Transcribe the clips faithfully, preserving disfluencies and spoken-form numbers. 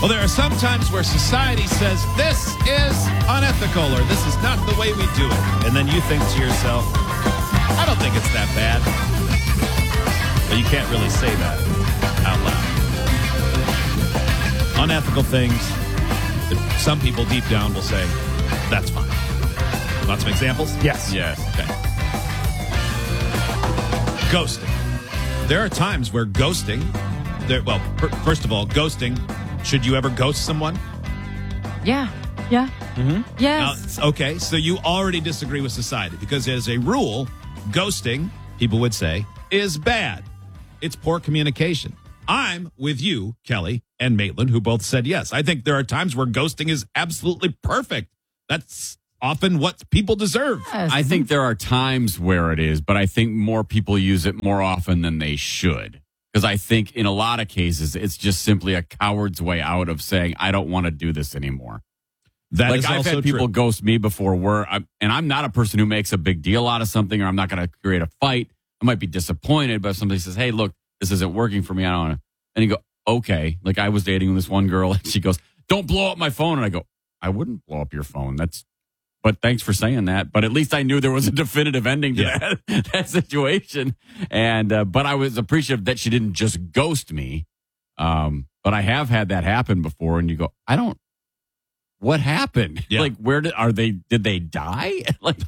Well, there are some times where society says this is unethical or this is not the way we do it. And then you think to yourself, I don't think it's that bad. But you can't really say that out loud. Unethical things, some people deep down will say, that's fine. Want some examples? Yes. Yes. Okay. Ghosting. There are times where ghosting, there, well, per, first of all, ghosting, should you ever ghost someone? Yeah. Yeah. Mm-hmm. Yes. Now, okay, so you already disagree with society because as a rule, ghosting, people would say, is bad. It's poor communication. I'm with you, Kelly and Maitland, who both said yes. I think there are times where ghosting is absolutely perfect. That's often what people deserve. Yes. I think there are times where it is, but I think more people use it more often than they should. Because I think in a lot of cases, it's just simply a coward's way out of saying, I don't want to do this anymore. That like is I've also had people true. ghost me before where I'm, and I'm not a person who makes a big deal out of something or I'm not going to create a fight. I might be disappointed, but if somebody says, hey, look, this isn't working for me. I don't want to. And you go, okay. Like I was dating this one girl and she goes, don't blow up my phone. And I go, I wouldn't blow up your phone. That's, but thanks for saying that. But at least I knew there was a definitive ending to Yeah. that, that situation. And, uh, but I was appreciative that she didn't just ghost me. Um, but I have had that happen before. And you go, I don't, what happened? Yeah. Like, where did, are they, did they die? Like,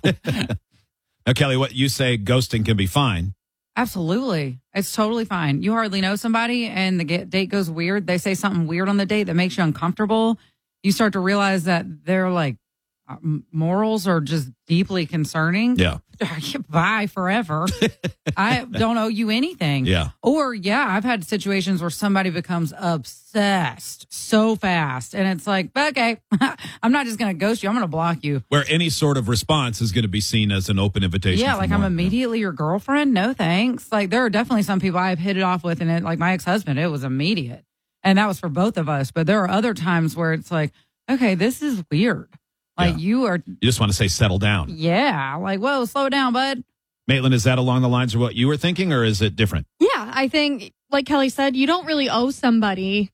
Now, Kelly, what you say, ghosting can be fine. Absolutely. It's totally fine. You hardly know somebody and the get, date goes weird. They say something weird on the date that makes you uncomfortable. You start to realize that they're like, uh, morals are just deeply concerning. Yeah. Bye forever. I don't owe you anything. Yeah. Or, yeah, I've had situations where somebody becomes obsessed so fast. And it's like, okay, I'm not just going to ghost you. I'm going to block you. Where any sort of response is going to be seen as an open invitation. Yeah, for like more. I'm immediately your girlfriend. No thanks. Like there are definitely some people I've hit it off with, and it, like my ex-husband, it was immediate. And that was for both of us. But there are other times where it's like, okay, this is weird. Like Yeah. you are, You just want to say settle down. yeah, like, whoa, slow down, bud. Maitland, is that along the lines of what you were thinking, or is it different? Yeah, I think, like Kelly said, you don't really owe somebody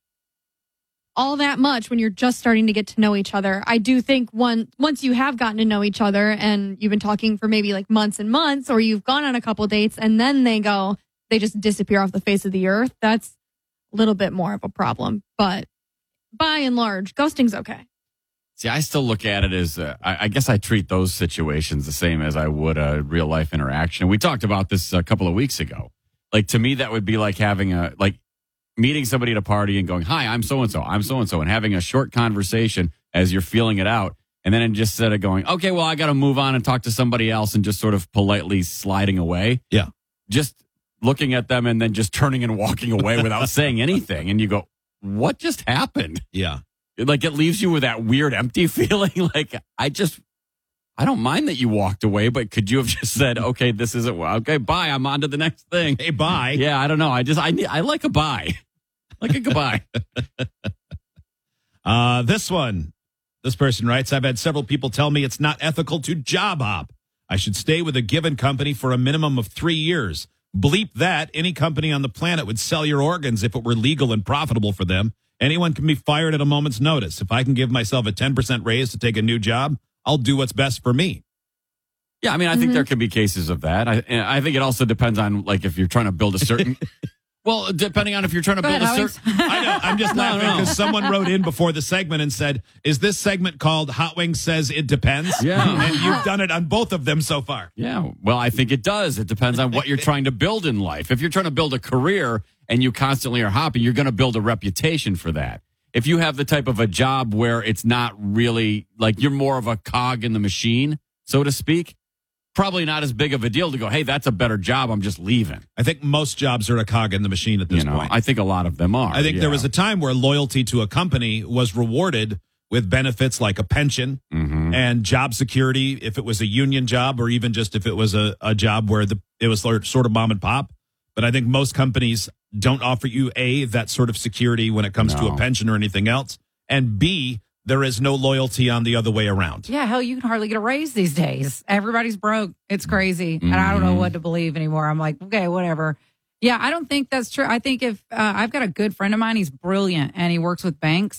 all that much when you're just starting to get to know each other. I do think one once you have gotten to know each other and you've been talking for maybe like months and months, or you've gone on a couple dates and then they go, they just disappear off the face of the earth. That's a little bit more of a problem. But by and large, ghosting's okay. See, I still look at it as, uh, I, I guess I treat those situations the same as I would a real life interaction. We talked about this a couple of weeks ago. Like, to me, that would be like having a, like meeting somebody at a party and going, hi, I'm so-and-so, I'm so-and-so, and having a short conversation as you're feeling it out. And then instead of going, okay, well, I got to move on and talk to somebody else and just sort of politely sliding away. Yeah. Just looking at them and then just turning and walking away without saying anything. And you go, what just happened? Yeah. Like, it leaves you with that weird empty feeling. Like, I just, I don't mind that you walked away, but could you have just said, okay, this isn't, okay, bye, I'm on to the next thing. Hey, bye. Yeah, I don't know. I just, I need, I like a bye. Like a goodbye. Uh, this one, this person writes, I've had several people tell me it's not ethical to job hop. I should stay with a given company for a minimum of three years. Bleep that. Any company on the planet would sell your organs if it were legal and profitable for them. Anyone can be fired at a moment's notice. If I can give myself a ten percent raise to take a new job, I'll do what's best for me. Yeah, I mean, I think there could be cases of that. I, and I think it also depends on, like, if you're trying to build a certain... Well, depending on if you're trying to Go build ahead, a Alex. certain... I know. I'm just No, laughing no. because someone wrote in before the segment and said, is this segment called Hot Wings Says It Depends? Yeah. And you've done it on both of them so far. Yeah, well, I think it does. It depends on what you're trying to build in life. If you're trying to build a career and you constantly are hopping, you're going to build a reputation for that. If you have the type of a job where it's not really, like, you're more of a cog in the machine, so to speak, probably not as big of a deal to go, hey, that's a better job, I'm just leaving. I think most jobs are a cog in the machine at this You know, point. I think a lot of them are. I think there yeah. was a time where loyalty to a company was rewarded with benefits like a pension Mhm. and job security if it was a union job or even just if it was a, a job where the it was sort of mom and pop. But I think most companies don't offer you, A, that sort of security when it comes to No. a pension or anything else, and B, there is no loyalty on the other way around. Yeah, hell, you can hardly get a raise these days. Everybody's broke. It's crazy. And I don't know what to believe anymore. I'm like, okay, whatever. Yeah, I don't think that's true. I think if uh, I've got a good friend of mine, he's brilliant and he works with banks.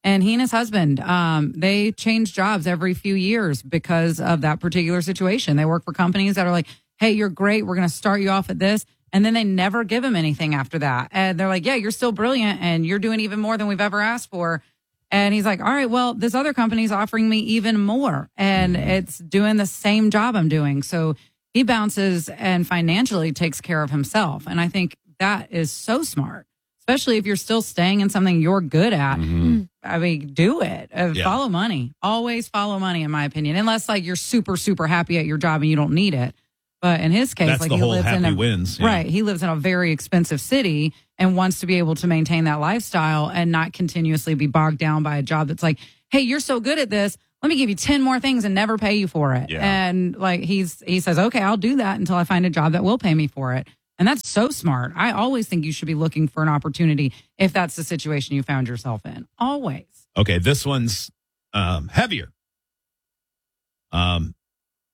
And he and his husband, um, they change jobs every few years because of that particular situation. They work for companies that are like, hey, you're great. We're going to start you off at this. And then they never give him anything after that. And they're like, yeah, you're still brilliant and you're doing even more than we've ever asked for. And he's like, all right, well, this other company's offering me even more. And it's doing the same job I'm doing. So he bounces and financially takes care of himself. And I think that is so smart, especially if you're still staying in something you're good at. Mm-hmm. I mean, do it. Uh, Yeah. Follow money. Always follow money, in my opinion, unless like you're super, super happy at your job and you don't need it. But in his case, That's like the he whole lives in happy a wins. yeah. right, he lives in a very expensive city and wants to be able to maintain that lifestyle and not continuously be bogged down by a job that's like, hey, you're so good at this. Let me give you ten more things and never pay you for it. Yeah. And like he's he says, okay, I'll do that until I find a job that will pay me for it. And that's so smart. I always think you should be looking for an opportunity if that's the situation you found yourself in. Always. Okay, this one's um, heavier. Um,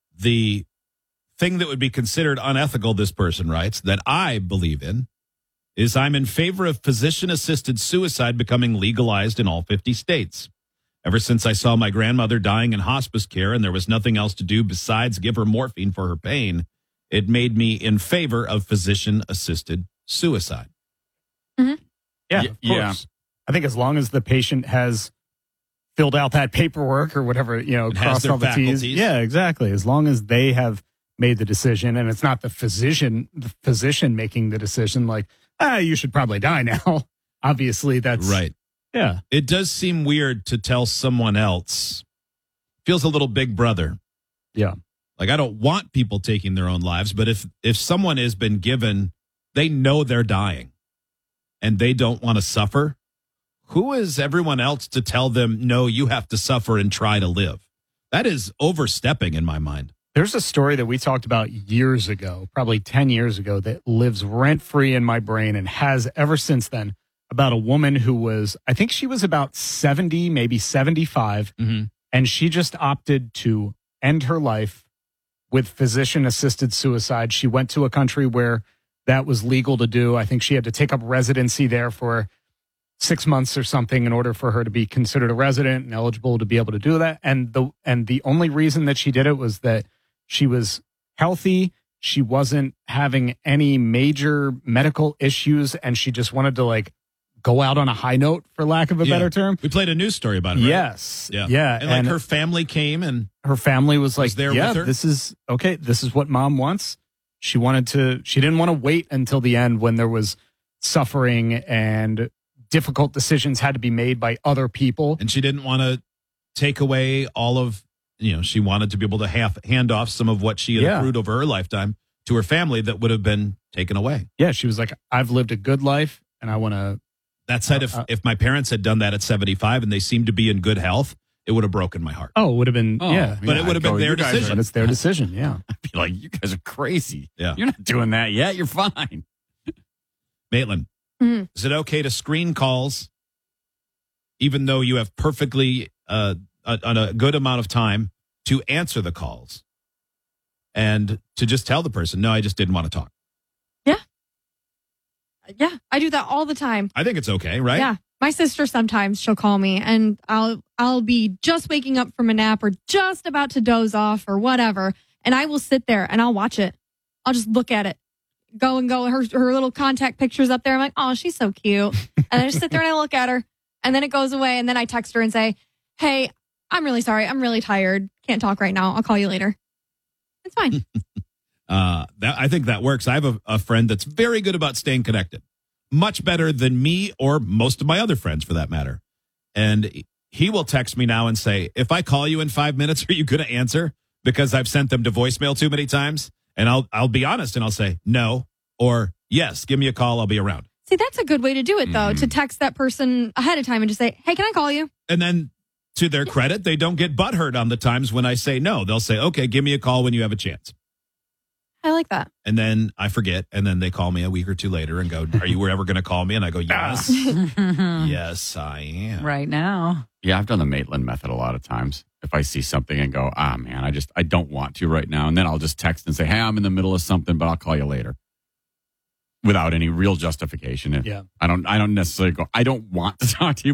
the thing that would be considered unethical, this person writes, that I believe in, is I'm in favor of physician-assisted suicide becoming legalized in all fifty states. Ever since I saw my grandmother dying in hospice care and there was nothing else to do besides give her morphine for her pain, it made me in favor of physician-assisted suicide. Yeah, Y- of yeah. course. I think as long as the patient has filled out that paperwork or whatever, you know, And has crossed their all the T's. faculties. Yeah, exactly. As long as they have made the decision and it's not the physician, the physician making the decision like, ah, you should probably die now. Obviously, that's Right. Yeah. It does seem weird to tell someone else. Feels a little big brother. Yeah. Like I don't want people taking their own lives, but if if someone has been given, they know they're dying and they don't want to suffer, who is everyone else to tell them, no, you have to suffer and try to live? That is overstepping in my mind. There's a story that we talked about years ago, probably ten years ago, that lives rent free in my brain and has ever since then, about a woman who was, I think she was about seventy, maybe seventy-five, Mm-hmm. and she just opted to end her life with physician assisted suicide. She went to a country where that was legal to do. I think she had to take up residency there for six months or something in order for her to be considered a resident and eligible to be able to do that. And the and the only reason that she did it was that she was healthy. She wasn't having any major medical issues, and she just wanted to like go out on a high note, for lack of a Yeah. better term. We played a news story about it, right? Yes. Yeah. Yeah. And, like her family came and her family was like, Was there yeah, with her? this is okay. This is what mom wants. She wanted to, she didn't want to wait until the end when there was suffering and difficult decisions had to be made by other people. and she didn't want to take away all of, you know, she wanted to be able to half, hand off some of what she had Yeah. accrued over her lifetime to her family that would have been taken away. Yeah. She was like, I've lived a good life and I want to, That said, if, Uh, uh, if my parents had done that at seventy-five and they seemed to be in good health, it would have broken my heart. oh, it would have been, Oh, yeah. But it would have been I'd go, their you guys decision. But it's their decision. Yeah. I'd be like, you guys are crazy. Yeah. You're not doing that yet. You're fine. Maitland, Mhm. is it okay to screen calls even though you have perfectly uh, a, on a good amount of time to answer the calls and to just tell the person, no, I just didn't want to talk? Yeah, I do that all the time. I think it's okay, right? Yeah. My sister sometimes she'll call me and I'll I'll be just waking up from a nap or just about to doze off or whatever, and I will sit there and I'll watch it. I'll just look at it. Go and go her her little contact pictures up there. I'm like, "Oh, she's so cute." And I just sit there and I look at her. And then it goes away and then I text her and say, "Hey, I'm really sorry. I'm really tired. Can't talk right now. I'll call you later." It's fine. Uh, that, I think that works. I have a, a friend that's very good about staying connected, much better than me or most of my other friends for that matter. And he will text me now and say, if I call you in five minutes, are you going to answer? Because I've sent them to voicemail too many times. And I'll, I'll be honest and I'll say no, or yes, give me a call. I'll be around. See, that's a good way to do it though, to text that person ahead of time and just say, "Hey, can I call you?" And then to their credit, they don't get butthurt on the times when I say no. They'll say, okay, give me a call when you have a chance. I like that. And then I forget. And then they call me a week or two later and go, are you ever going to call me? And I go, yes. Yes, I am. Right now. Yeah, I've done the Maitland method a lot of times. If I see something and go, ah, man, I just, I don't want to right now. And then I'll just text and say, hey, I'm in the middle of something, but I'll call you later. Without any real justification. Yeah. I don't, I don't necessarily go, I don't want to talk to you, but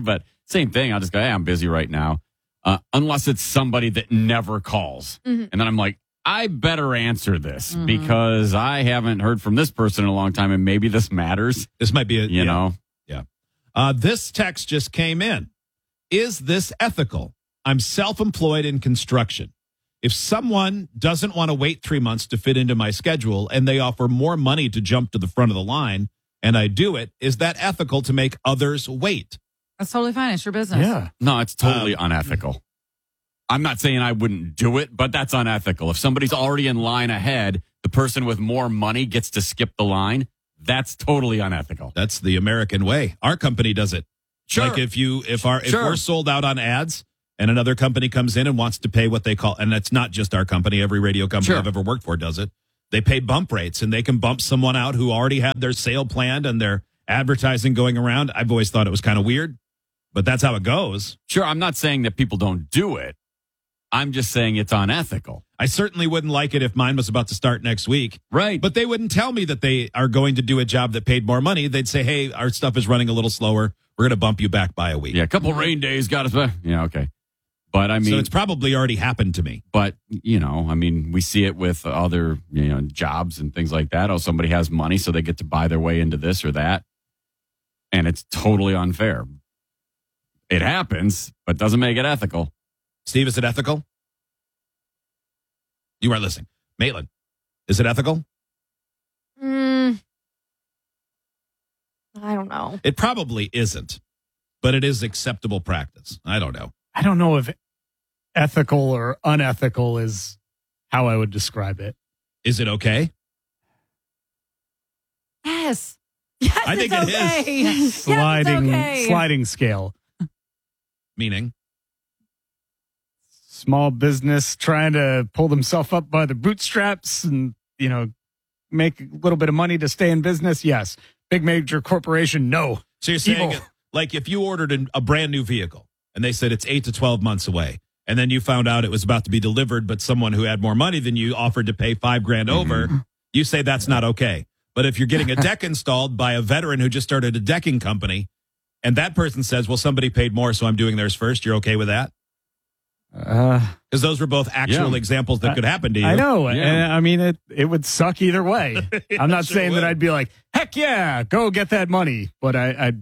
Same thing. I'll just go, hey, I'm busy right now. Uh, unless it's somebody that never calls. Mhm. And then I'm like, I better answer this Mhm. because I haven't heard from this person in a long time and maybe this matters, This might be a, you yeah. know? Uh, this text just came in. Is this ethical? I'm self-employed in construction. If someone doesn't want to wait three months to fit into my schedule and they offer more money to jump to the front of the line and I do it, is that ethical to make others wait? That's totally fine. It's your business. Yeah. No, it's totally Um, unethical. I'm not saying I wouldn't do it, but that's unethical. If somebody's already in line ahead, the person with more money gets to skip the line. That's totally unethical. That's the American way. Our company does it. Sure. Like if you if our if Sure. we're sold out on ads and another company comes in and wants to pay what they call, and it's not just our company, every radio company Sure. I've ever worked for does it. They pay bump rates and they can bump someone out who already had their sale planned and their advertising going around. I've always thought it was kind of weird, but that's how it goes. Sure, I'm not saying that people don't do it. I'm just saying it's unethical. I certainly wouldn't like it if mine was about to start next week. Right. But they wouldn't tell me that they are going to do a job that paid more money. They'd say, hey, our stuff is running a little slower. We're going to bump you back by a week. yeah, a couple rain days got us. Yeah, okay. But I mean, so it's probably already happened to me. but you know, I mean, we see it with other, you know, jobs and things like that. Oh, somebody has money, so they get to buy their way into this or that. And it's totally unfair. It happens, but doesn't make it ethical. Steve, is it ethical? You are listening. Maitland, is it ethical? Mm, I don't know. It probably isn't, but it is acceptable practice. I don't know. I don't know if ethical or unethical is how I would describe it. Is it okay? Yes. Yes, I think it's it is. okay. Yes, it's Sliding, okay. sliding scale. Meaning? Small business trying to pull themselves up by the bootstraps and, you know, make a little bit of money to stay in business. Yes. Big major corporation. No. So you're saying, Evil. like, if you ordered an, a brand new vehicle and they said it's eight to twelve months away, and then you found out it was about to be delivered, but someone who had more money than you offered to pay five grand over, you say that's not okay. But if you're getting a deck installed by a veteran who just started a decking company, and that person says, well, somebody paid more, so I'm doing theirs first, you're okay with that? Uh, Because those were both actual Yeah. examples that could happen to you. I know. Yeah. And, I mean, it, it would suck either way. I'm not Sure saying would. that I'd be like, heck yeah, go get that money. But I, I'd,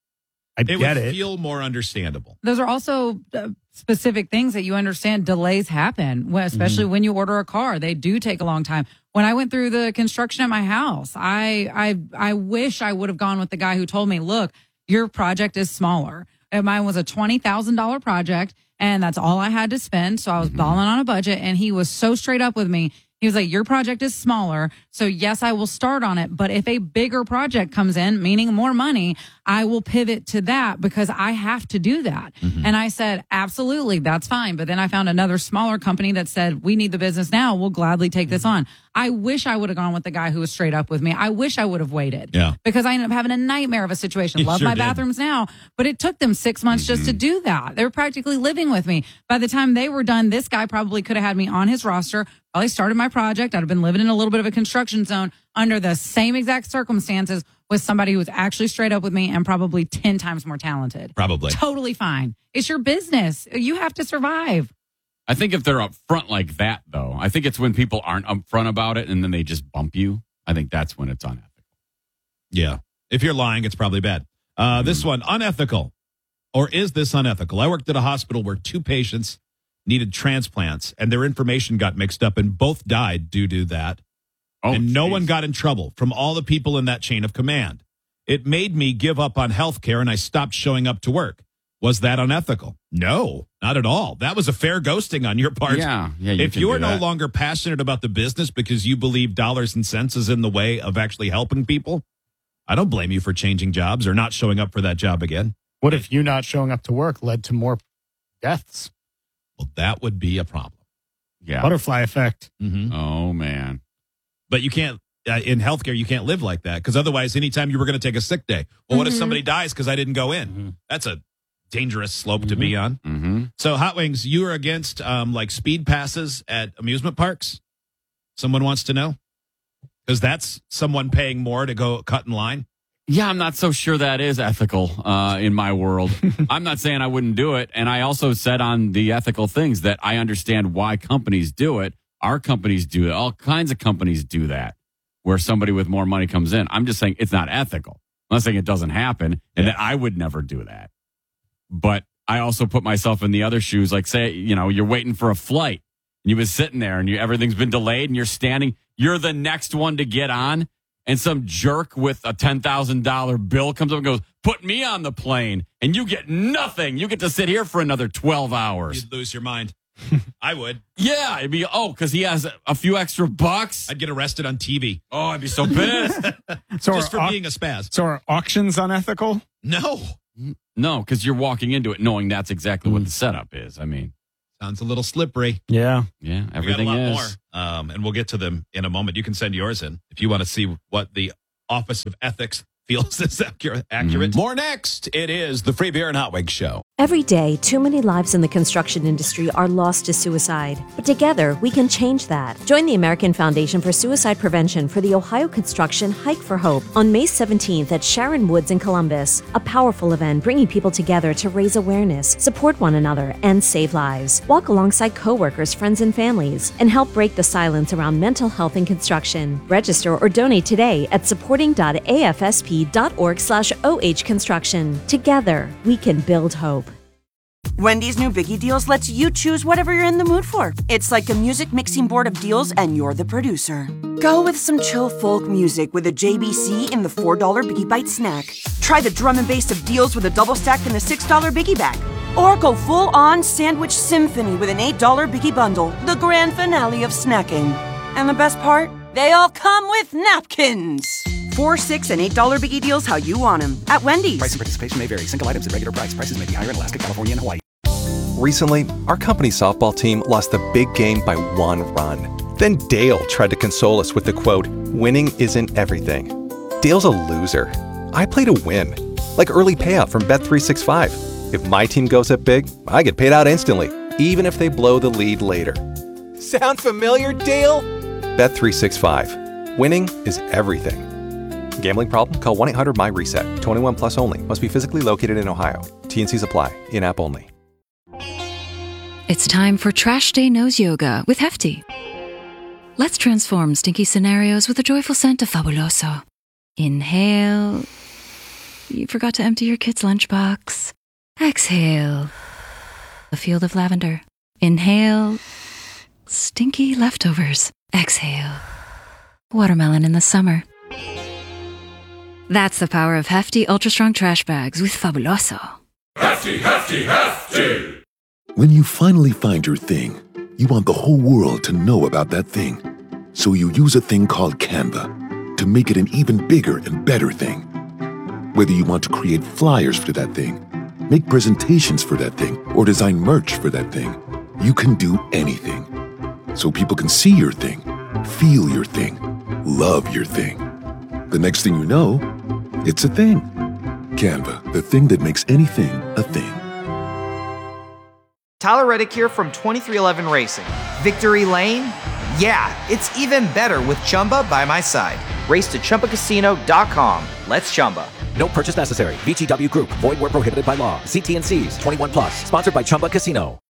I'd It get would it. feel more understandable. Those are also uh, specific things that you understand delays happen, when- especially when you order a car. They do take a long time. When I went through the construction at my house, I I I wish I would have gone with the guy who told me, look, your project is smaller. And mine was a twenty thousand dollars project, and that's all I had to spend. So I was balling on a budget, and he was so straight up with me. He was like, your project is smaller. So yes, I will start on it. But if a bigger project comes in, meaning more money, I will pivot to that because I have to do that. And I said, absolutely, that's fine. But then I found another smaller company that said, we need the business now. We'll gladly take this on. I wish I would have gone with the guy who was straight up with me. I wish I would have waited. Yeah. Because I ended up having a nightmare of a situation. You Love sure my did. bathrooms now, but it took them six months just to do that. They were practically living with me. By the time they were done, this guy probably could have had me on his roster. Probably started my project. I'd have been living in a little bit of a construction zone under the same exact circumstances with somebody who was actually straight up with me and probably ten times more talented. Probably. Totally fine. It's your business. You have to survive. I think if they're upfront like that, though, I think it's when people aren't upfront about it and then they just bump you. I think that's when it's unethical. Yeah. If you're lying, it's probably bad. Uh, This one, unethical. Or is this unethical? I worked at a hospital where two patients needed transplants and their information got mixed up and both died due to that. Oh, and no geez. one got in trouble from all the people in that chain of command. It made me give up on health care and I stopped showing up to work. Was that unethical? No, not at all. That was a fair ghosting on your part. Yeah, yeah. You if can you're do no that. longer passionate about the business because you believe dollars and cents is in the way of actually helping people, I don't blame you for changing jobs or not showing up for that job again. What if you not showing up to work led to more deaths? Well, that would be a problem. yeah. Butterfly effect. Mm-hmm. Oh man. But you can't, uh, in healthcare, you can't live like that because otherwise, anytime you were going to take a sick day, well, what if Mhm. somebody dies because I didn't go in? Mhm. That's a dangerous slope to be on. Mm-hmm. So, Hot Wings, you are against um, like speed passes at amusement parks? Someone wants to know? Because that's someone paying more to go cut in line. Yeah, I'm not so sure that is ethical uh, in my world. I'm not saying I wouldn't do it. And I also said on the ethical things that I understand why companies do it. Our companies do it. All kinds of companies do that, where somebody with more money comes in. I'm just saying it's not ethical. I'm not saying it doesn't happen and Yeah. that I would never do that. But I also put myself in the other shoes. Like, say, you know, you're waiting for a flight and you've been sitting there and you, everything's been delayed and you're standing. You're the next one to get on. And some jerk with a ten thousand dollars bill comes up and goes, put me on the plane. And you get nothing. You get to sit here for another twelve hours. You'd lose your mind. I would. Yeah. It'd be, oh, because he has a few extra bucks. I'd get arrested on T V. Oh, I'd be so pissed. So Just for are, au- being a spaz. so are auctions unethical? No. No, because you're walking into it knowing that's exactly what the setup is. I mean, Sounds a little slippery. Yeah. yeah, We got a everything lot is. more. Um, and we'll get to them in a moment. You can send yours in if you want to see what the Office of Ethics feels is accurate. accurate. More next. It is the Free Beer and Hot Wings Show. Every day, too many lives in the construction industry are lost to suicide. But together, we can change that. Join the American Foundation for Suicide Prevention for the Ohio Construction Hike for Hope on May seventeenth at Sharon Woods in Columbus. A powerful event bringing people together to raise awareness, support one another, and save lives. Walk alongside coworkers, friends, and families, and help break the silence around mental health in construction. Register or donate today at supporting.afsp.org slash OH construction. Together, we can build hope. Wendy's new Biggie Deals lets you choose whatever you're in the mood for. It's like a music mixing board of deals, and you're the producer. Go with some chill folk music with a J B C in the four dollar Biggie Bite snack. Try the drum and bass of deals with a double stack in the six dollar Biggie Bag. Or go full-on sandwich symphony with an eight dollar Biggie Bundle, the grand finale of snacking. And the best part? They all come with napkins. Four, six, and eight dollar Biggie Deals how you want them at Wendy's. Price and participation may vary. Single items at regular price. Prices may be higher in Alaska, California, and Hawaii. Recently, our company softball team lost the big game by one run. Then Dale tried to console us with the quote, "Winning isn't everything." Dale's a loser. I play to win. Like early payout from Bet three sixty-five. If my team goes up big, I get paid out instantly, even if they blow the lead later. Sound familiar, Dale? Bet three sixty-five. Winning is everything. Gambling problem? Call one eight hundred M Y reset. twenty-one plus only. Must be physically located in Ohio. T N Cs apply. In-app only. It's time for Trash Day Nose Yoga with Hefty. Let's transform stinky scenarios with the joyful scent of Fabuloso. Inhale. You forgot to empty your kid's lunchbox. Exhale. A field of lavender. Inhale. Stinky leftovers. Exhale. Watermelon in the summer. That's the power of Hefty Ultra Strong Trash Bags with Fabuloso. Hefty, hefty, hefty! When you finally find your thing, you want the whole world to know about that thing. So you use a thing called Canva to make it an even bigger and better thing. Whether you want to create flyers for that thing, make presentations for that thing, or design merch for that thing, you can do anything. So people can see your thing, feel your thing, love your thing. The next thing you know, it's a thing. Canva, the thing that makes anything a thing. Tyler Reddick here from twenty-three eleven Racing. Victory Lane? Yeah, it's even better with Chumba by my side. Race to Chumba Casino dot com. Let's Chumba. No purchase necessary. V G W Group. Void where prohibited by law. See T N Cs. twenty-one plus. Sponsored by Chumba Casino.